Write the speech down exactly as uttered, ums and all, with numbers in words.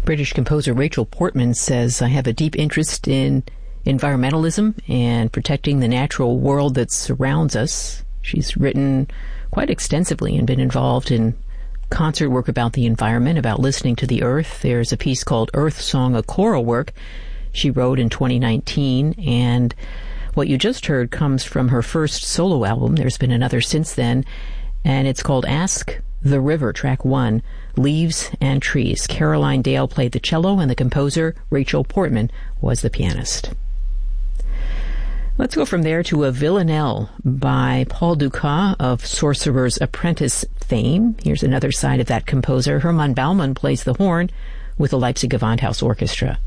British composer Rachel Portman says, I have a deep interest in environmentalism and protecting the natural world that surrounds us. She's written quite extensively and been involved in concert work about the environment, about listening to the earth. There's a piece called Earth Song, a choral work she wrote in twenty nineteen, and what you just heard comes from her first solo album. There's been another since then, and it's called Ask the River, track one, Leaves and Trees. Caroline Dale played the cello, and the composer, Rachel Portman, was the pianist. Let's go from there to a Villanelle by Paul Dukas of Sorcerer's Apprentice fame. Here's another side of that composer. Hermann Baumann plays the horn with the Leipzig Gewandhaus Orchestra.